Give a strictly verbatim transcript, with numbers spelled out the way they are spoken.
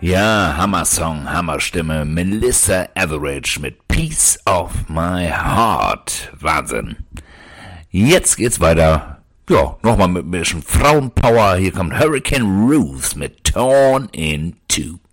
Ja, Hammer-Song, Hammerstimme, Melissa Etheridge mit Piece of My Heart. Wahnsinn. Jetzt geht's weiter. Ja, nochmal mit ein bisschen Frauenpower. Hier kommt Hurricane Ruth mit Torn in Two.